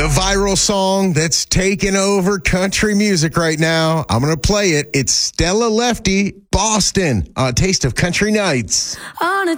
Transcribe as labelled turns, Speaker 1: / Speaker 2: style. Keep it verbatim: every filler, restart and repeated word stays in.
Speaker 1: The viral song that's taking over country music right now. I'm going to play it. It's Stella Lefty, Boston, a taste of country nights.
Speaker 2: On a